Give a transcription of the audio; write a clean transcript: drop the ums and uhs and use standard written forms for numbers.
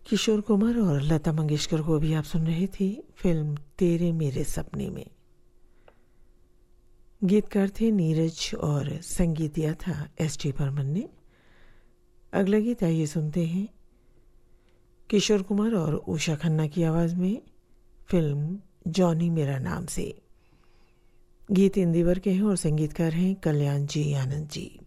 किशोर कुमार और लता मंगेशकर को भी आप सुन रहे थे फिल्म तेरे मेरे सपने में। गीतकार थे नीरज और संगीत दिया था एस.डी. बर्मन ने। अगला गीत आइए सुनते हैं किशोर कुमार और उषा खन्ना की आवाज़ में फिल्म जॉनी मेरा नाम से। गीत इंदिवर के हैं और संगीतकार हैं कल्याण जी आनंद जी।